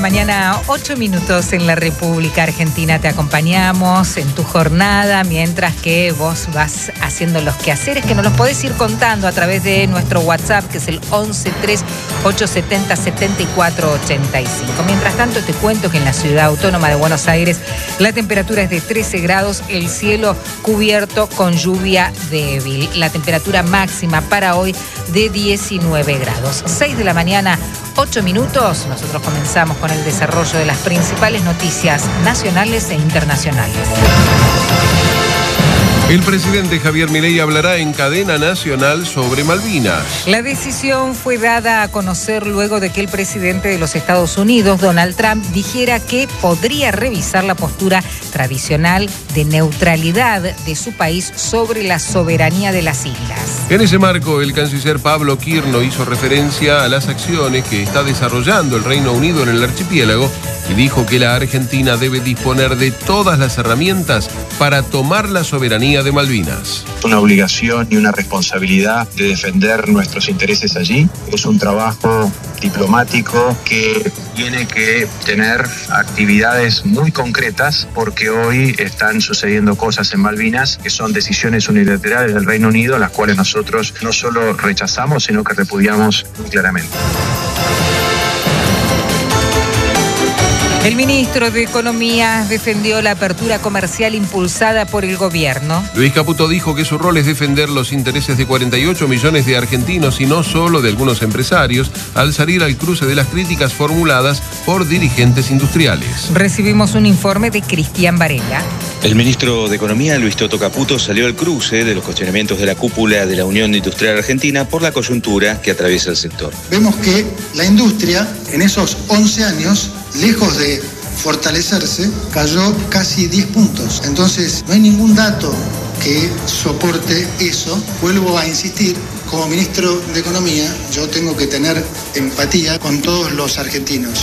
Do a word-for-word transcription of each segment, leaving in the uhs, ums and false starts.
mañana, ocho minutos en la República Argentina. Te acompañamos en tu jornada mientras que vos vas haciendo los quehaceres que nos los podés ir contando a través de nuestro WhatsApp, que es el once tres ocho siete cero siete cuatro ocho cinco. Mientras tanto, te cuento que en la Ciudad Autónoma de Buenos Aires la temperatura es de trece grados, el cielo cubierto con lluvia débil. La temperatura máxima para hoy de diecinueve grados. seis de la mañana, ocho minutos. Nosotros comenzamos con el desarrollo de las principales noticias nacionales e internacionales. El presidente Javier Milei hablará en cadena nacional sobre Malvinas. La decisión fue dada a conocer luego de que el presidente de los Estados Unidos, Donald Trump, dijera que podría revisar la postura tradicional de neutralidad de su país sobre la soberanía de las islas. En ese marco, el canciller Pablo Quirno hizo referencia a las acciones que está desarrollando el Reino Unido en el archipiélago y dijo que la Argentina debe disponer de todas las herramientas para tomar la soberanía de Malvinas. Una obligación y una responsabilidad de defender nuestros intereses allí. Es un trabajo diplomático que tiene que tener actividades muy concretas porque hoy están sucediendo cosas en Malvinas que son decisiones unilaterales del Reino Unido, las cuales nosotros no solo rechazamos, sino que repudiamos muy claramente. El ministro de Economía defendió la apertura comercial impulsada por el gobierno. Luis Caputo dijo que su rol es defender los intereses de cuarenta y ocho millones de argentinos y no solo de algunos empresarios, al salir al cruce de las críticas formuladas por dirigentes industriales. Recibimos un informe de Cristian Varela. El ministro de Economía, Luis Toto Caputo, salió al cruce de los cuestionamientos de la cúpula de la Unión Industrial Argentina por la coyuntura que atraviesa el sector. Vemos que la industria en esos once años, lejos de fortalecerse, cayó casi diez puntos. Entonces, no hay ningún dato que soporte eso. Vuelvo a insistir, como ministro de Economía, yo tengo que tener empatía con todos los argentinos.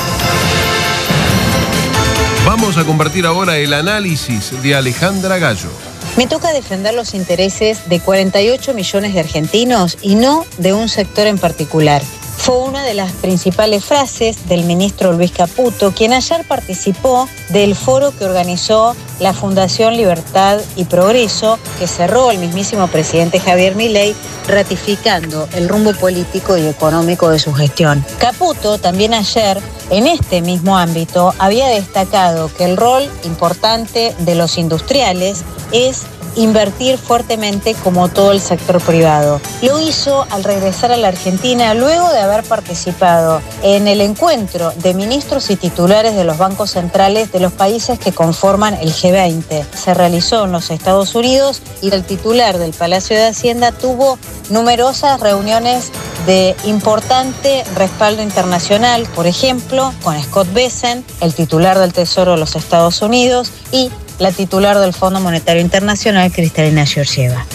Vamos a compartir ahora el análisis de Alejandra Gallo. Me toca defender los intereses de cuarenta y ocho millones de argentinos y no de un sector en particular. Fue una de las principales frases del ministro Luis Caputo, quien ayer participó del foro que organizó la Fundación Libertad y Progreso, que cerró el mismísimo presidente Javier Milei, ratificando el rumbo político y económico de su gestión. Caputo también ayer, en este mismo ámbito, había destacado que el rol importante de los industriales es invertir fuertemente como todo el sector privado. Lo hizo al regresar a la Argentina luego de haber participado en el encuentro de ministros y titulares de los bancos centrales de los países que conforman el G veinte. Se realizó en los Estados Unidos y el titular del Palacio de Hacienda tuvo numerosas reuniones de importante respaldo internacional, por ejemplo, con Scott Bessent, el titular del Tesoro de los Estados Unidos, y la titular del Fondo Monetario Internacional, Kristalina Georgieva.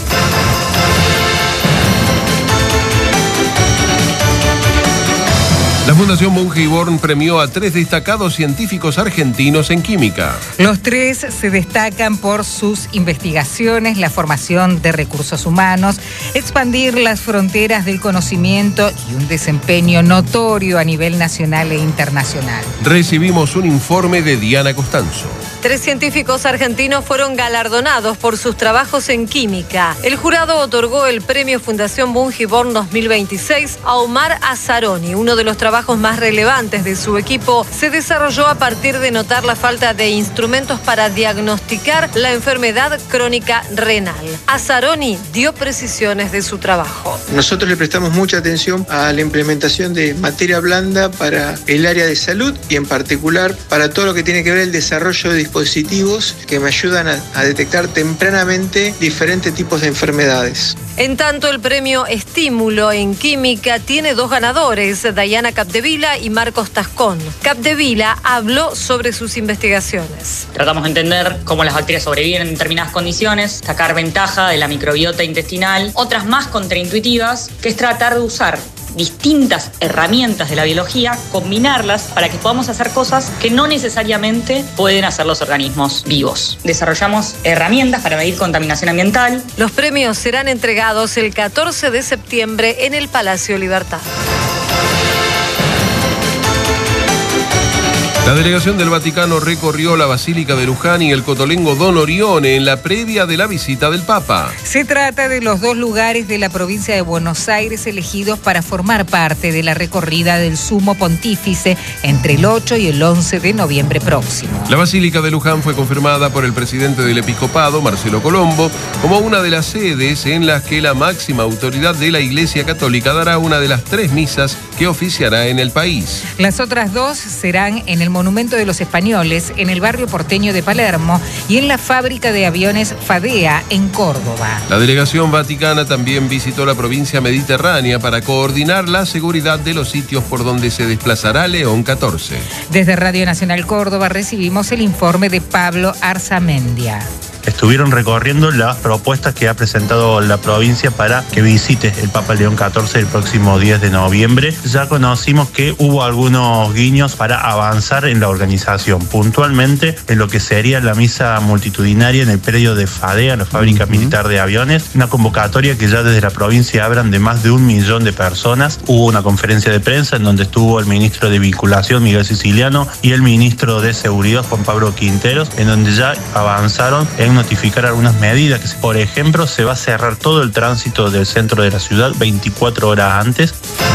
La Fundación Bunge y Born premió a tres destacados científicos argentinos en química. Los tres se destacan por sus investigaciones, la formación de recursos humanos, expandir las fronteras del conocimiento y un desempeño notorio a nivel nacional e internacional. Recibimos un informe de Diana Costanzo. Tres científicos argentinos fueron galardonados por sus trabajos en química. El jurado otorgó el premio Fundación Bunge y Born dos mil veintiséis a Omar Azzaroni. Uno de los trabajos más relevantes de su equipo se desarrolló a partir de notar la falta de instrumentos para diagnosticar la enfermedad crónica renal. Azzaroni dio precisiones de su trabajo. Nosotros le prestamos mucha atención a la implementación de materia blanda para el área de salud y en particular para todo lo que tiene que ver el desarrollo de dispositivos que me ayudan a, a detectar tempranamente diferentes tipos de enfermedades. En tanto, el premio Estímulo en Química tiene dos ganadores, Dayana Capdevila y Marcos Tascón. Capdevila habló sobre sus investigaciones. Tratamos de entender cómo las bacterias sobreviven en determinadas condiciones, sacar ventaja de la microbiota intestinal, otras más contraintuitivas, que es tratar de usar distintas herramientas de la biología, combinarlas para que podamos hacer cosas que no necesariamente pueden hacer los organismos vivos. Desarrollamos herramientas para medir contaminación ambiental. Los premios serán entregados el catorce de septiembre en el Palacio Libertad. La delegación del Vaticano recorrió la Basílica de Luján y el Cotolengo Don Orione en la previa de la visita del Papa. Se trata de los dos lugares de la provincia de Buenos Aires elegidos para formar parte de la recorrida del Sumo Pontífice entre el ocho y el once de noviembre próximo. La Basílica de Luján fue confirmada por el presidente del Episcopado, Marcelo Colombo, como una de las sedes en las que la máxima autoridad de la Iglesia Católica dará una de las tres misas que oficiará en el país. Las otras dos serán en el Monumento de los Españoles, en el barrio porteño de Palermo y en la fábrica de aviones Fadea en Córdoba. La delegación vaticana también visitó la provincia mediterránea para coordinar la seguridad de los sitios por donde se desplazará León catorce. Desde Radio Nacional Córdoba recibimos el informe de Pablo Arzamendia. Estuvieron recorriendo las propuestas que ha presentado la provincia para que visite el Papa León catorce el próximo diez de noviembre. Ya conocimos que hubo algunos guiños para avanzar en la organización, puntualmente en lo que sería la misa multitudinaria en el predio de Fadea, la fábrica uh-huh. militar de aviones, una convocatoria que ya desde la provincia hablan de más de un millón de personas. Hubo una conferencia de prensa en donde estuvo el ministro de Vinculación, Miguel Siciliano, y el ministro de Seguridad, Juan Pablo Quinteros, en donde ya avanzaron en notificar algunas medidas, que por ejemplo se va a cerrar todo el tránsito del centro de la ciudad veinticuatro horas antes.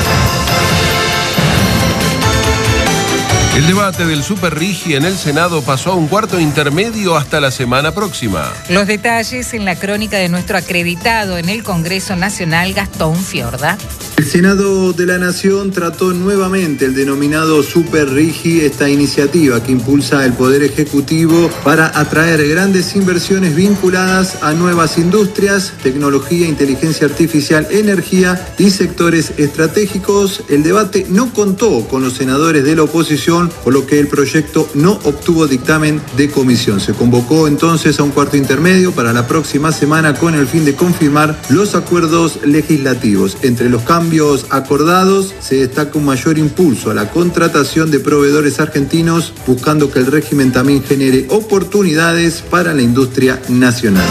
El debate del Super Rigi en el Senado pasó a un cuarto intermedio hasta la semana próxima. Los detalles en la crónica de nuestro acreditado en el Congreso Nacional, Gastón Fiorda. El Senado de la Nación trató nuevamente el denominado Super Rigi, esta iniciativa que impulsa el Poder Ejecutivo para atraer grandes inversiones vinculadas a nuevas industrias, tecnología, inteligencia artificial, energía y sectores estratégicos. El debate no contó con los senadores de la oposición, por lo que el proyecto no obtuvo dictamen de comisión. Se convocó entonces a un cuarto intermedio para la próxima semana con el fin de confirmar los acuerdos legislativos. Entre los cambios acordados se destaca un mayor impulso a la contratación de proveedores argentinos, buscando que el régimen también genere oportunidades para la industria nacional.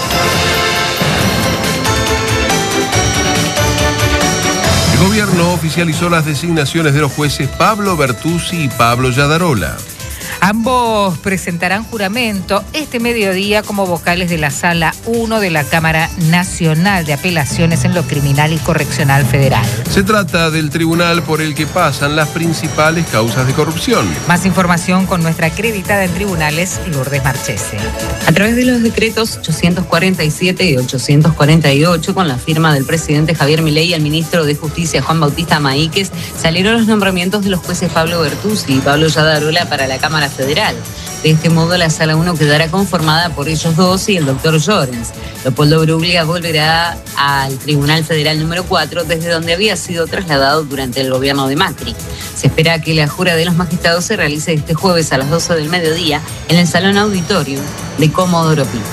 El gobierno oficializó las designaciones de los jueces Pablo Bertuzzi y Pablo Yadarola. Ambos presentarán juramento este mediodía como vocales de la Sala uno de la Cámara Nacional de Apelaciones en lo Criminal y Correccional Federal. Se trata del tribunal por el que pasan las principales causas de corrupción. Más información con nuestra acreditada en tribunales, Lourdes Marchese. A través de los decretos ochocientos cuarenta y siete y ochocientos cuarenta y ocho, con la firma del presidente Javier Milei y el ministro de Justicia Juan Bautista Maíquez, salieron los nombramientos de los jueces Pablo Bertuzzi y Pablo Yadarola para la Cámara Federal. De este modo, la Sala uno quedará conformada por ellos dos y el doctor Llorens. Leopoldo Bruglia volverá al Tribunal Federal número cuatro, desde donde había sido trasladado durante el gobierno de Macri. Se espera que la jura de los magistrados se realice este jueves a las doce del mediodía en el Salón Auditorio de Comodoro Pi.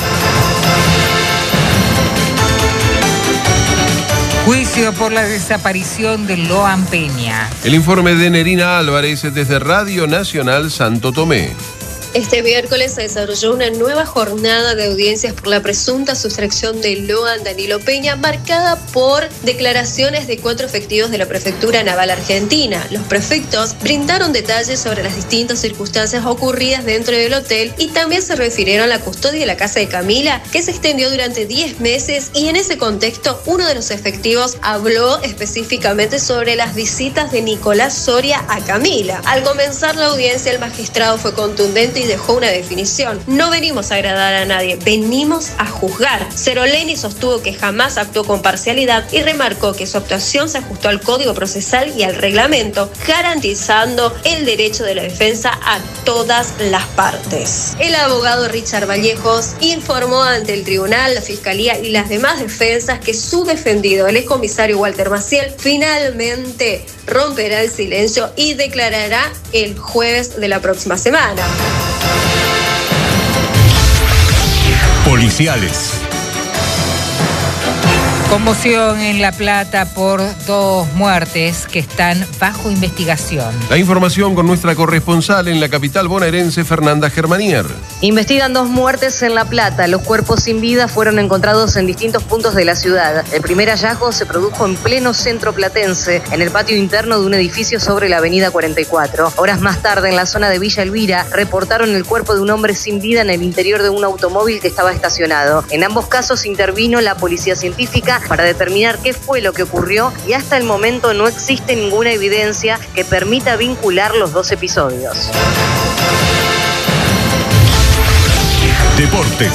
Juicio por la desaparición de Loan Peña. El informe de Nerina Álvarez desde Radio Nacional Santo Tomé. Este miércoles se desarrolló una nueva jornada de audiencias por la presunta sustracción de Loan Danilo Peña, marcada por declaraciones de cuatro efectivos de la Prefectura Naval Argentina. Los prefectos brindaron detalles sobre las distintas circunstancias ocurridas dentro del hotel y también se refirieron a la custodia de la casa de Camila, que se extendió durante diez meses, y en ese contexto uno de los efectivos habló específicamente sobre las visitas de Nicolás Soria a Camila. Al comenzar la audiencia, el magistrado fue contundente y dejó una definición: no venimos a agradar a nadie, venimos a juzgar. Ceroleni sostuvo que jamás actuó con parcialidad y remarcó que su actuación se ajustó al Código Procesal y al reglamento, garantizando el derecho de la defensa a todas las partes. El abogado Richard Vallejos informó ante el tribunal, la fiscalía y las demás defensas que su defendido, el excomisario Walter Maciel, finalmente romperá el silencio y declarará el jueves de la próxima semana. Policiales. Conmoción en La Plata por dos muertes que están bajo investigación. La información con nuestra corresponsal en la capital bonaerense, Fernanda Germanier. Investigan dos muertes en La Plata. Los cuerpos sin vida fueron encontrados en distintos puntos de la ciudad. El primer hallazgo se produjo en pleno centro platense, en el patio interno de un edificio sobre la avenida cuarenta y cuatro. Horas más tarde, en la zona de Villa Elvira, reportaron el cuerpo de un hombre sin vida en el interior de un automóvil que estaba estacionado. En ambos casos intervino la policía científica para determinar qué fue lo que ocurrió y hasta el momento no existe ninguna evidencia que permita vincular los dos episodios. Deportes.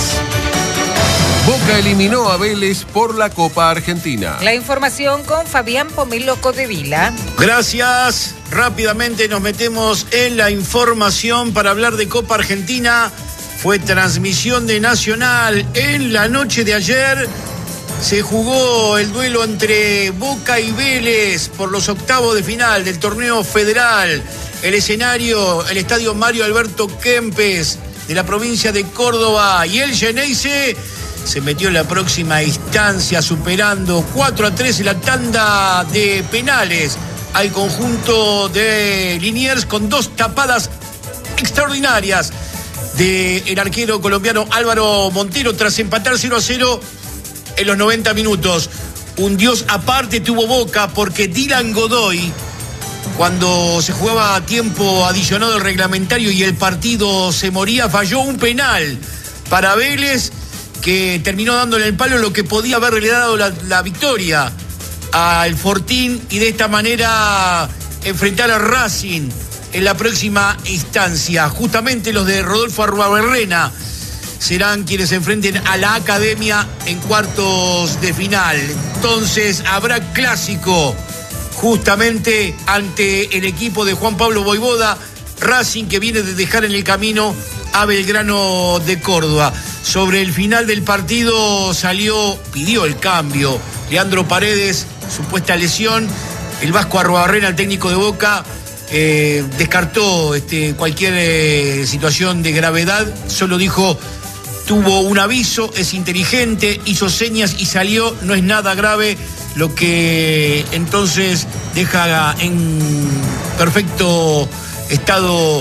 Boca eliminó a Vélez por la Copa Argentina. La información con Fabián Pomelo Codevila. Gracias. Rápidamente nos metemos en la información para hablar de Copa Argentina. Fue transmisión de Nacional en la noche de ayer. Se jugó el duelo entre Boca y Vélez por los octavos de final del torneo federal. El escenario, el estadio Mario Alberto Kempes de la provincia de Córdoba. Y el Xeneize se metió en la próxima instancia superando cuatro a tres en la tanda de penales al conjunto de Liniers con dos tapadas extraordinarias del arquero colombiano Álvaro Montero tras empatar cero a cero en los noventa minutos. Un dios aparte tuvo Boca porque Dylan Godoy, cuando se jugaba a tiempo adicionado el reglamentario y el partido se moría, falló un penal para Vélez que terminó dándole el palo lo que podía haberle dado la, la victoria al Fortín y de esta manera enfrentar a Racing en la próxima instancia. Justamente los de Rodolfo Arruabarrena serán quienes se enfrenten a la Academia en cuartos de final. Entonces habrá clásico justamente ante el equipo de Juan Pablo Voivoda, Racing que viene de dejar en el camino a Belgrano de Córdoba. Sobre el final del partido salió, pidió el cambio Leandro Paredes, supuesta lesión. El Vasco Arruabarrena, el técnico de Boca, eh, descartó este, cualquier eh, situación de gravedad, solo dijo: tuvo un aviso, es inteligente, hizo señas y salió, no es nada grave, lo que entonces deja en perfecto estado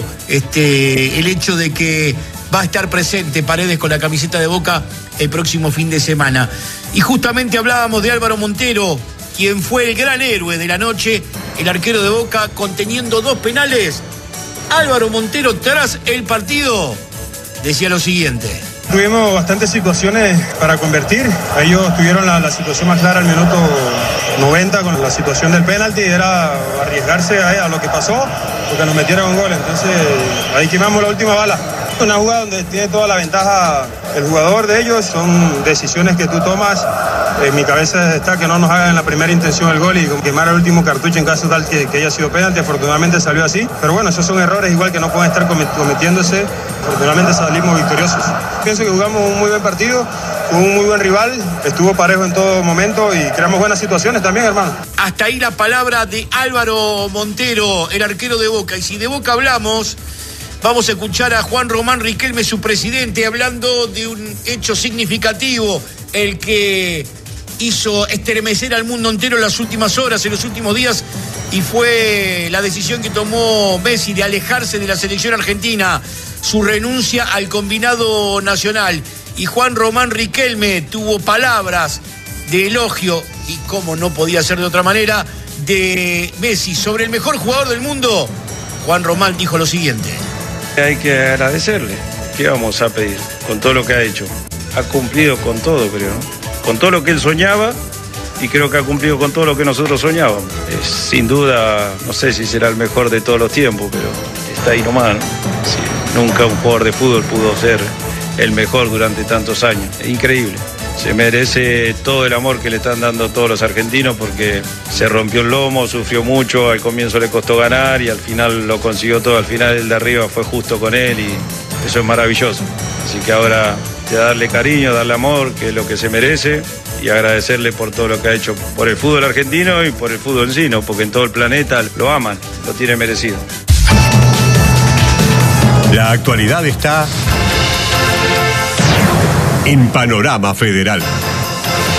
este, el hecho de que va a estar presente Paredes con la camiseta de Boca el próximo fin de semana. Y justamente hablábamos de Álvaro Montero, quien fue el gran héroe de la noche, el arquero de Boca, conteniendo dos penales. Álvaro Montero, tras el partido, decía lo siguiente: tuvimos bastantes situaciones para convertir. Ellos tuvieron la, la situación más clara al minuto noventa con la situación del penalti. Era arriesgarse a, a lo que pasó, porque nos metieron un gol. Entonces ahí quemamos la última bala. Una jugada donde tiene toda la ventaja el jugador de ellos. Son decisiones que tú tomas. En mi cabeza está que no nos hagan en la primera intención el gol y quemar el último cartucho en caso tal que, que haya sido penalti. Afortunadamente salió así. Pero bueno, esos son errores igual que no pueden estar cometiéndose. Afortunadamente salimos victoriosos. Pienso que jugamos un muy buen partido, con un muy buen rival, estuvo parejo en todo momento y creamos buenas situaciones también, hermano. Hasta ahí la palabra de Álvaro Montero, el arquero de Boca. Y si de Boca hablamos, vamos a escuchar a Juan Román Riquelme, su presidente, hablando de un hecho significativo, el que hizo estremecer al mundo entero en las últimas horas, en los últimos días, y fue la decisión que tomó Messi de alejarse de la selección argentina, su renuncia al combinado nacional. Y Juan Román Riquelme tuvo palabras de elogio, y como no podía ser de otra manera, de Messi sobre el mejor jugador del mundo. Juan Román dijo lo siguiente: hay que agradecerle. ¿Qué vamos a pedir con todo lo que ha hecho? Ha cumplido con todo, creo, ¿no? Con todo lo que él soñaba, y creo que ha cumplido con todo lo que nosotros soñábamos. Es, sin duda, no sé si será el mejor de todos los tiempos, pero está ahí nomás, ¿no? Sí, nunca un jugador de fútbol pudo ser el mejor durante tantos años. Es increíble. Se merece todo el amor que le están dando todos los argentinos, porque se rompió el lomo, sufrió mucho, al comienzo le costó ganar y al final lo consiguió todo. Al final el de arriba fue justo con él y eso es maravilloso. Así que ahora de darle cariño, darle amor, que es lo que se merece, y agradecerle por todo lo que ha hecho por el fútbol argentino y por el fútbol en sí, ¿no? Porque en todo el planeta lo aman, lo tiene merecido. La actualidad está en Panorama Federal.